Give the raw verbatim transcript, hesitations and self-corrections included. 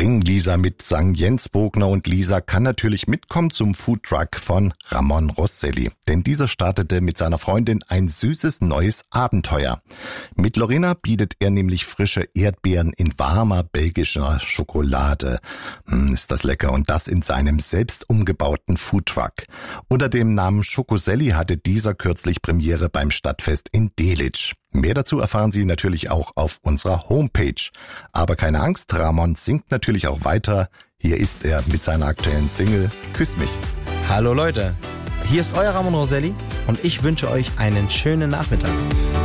Bring Lisa mit, sang Jens Bogner, und Lisa kann natürlich mitkommen zum Foodtruck von Ramon Rosselli. Denn dieser startete mit seiner Freundin ein süßes neues Abenteuer. Mit Lorena bietet er nämlich frische Erdbeeren in warmer belgischer Schokolade. Hm, ist das lecker, und das in seinem selbst umgebauten Foodtruck. Unter dem Namen Schokoselli hatte dieser kürzlich Premiere beim Stadtfest in Delitzsch. Mehr dazu erfahren Sie natürlich auch auf unserer Homepage. Aber keine Angst, Ramon singt natürlich auch weiter. Hier ist er mit seiner aktuellen Single Küss mich. Hallo Leute, hier ist euer Ramon Rosselli und ich wünsche euch einen schönen Nachmittag.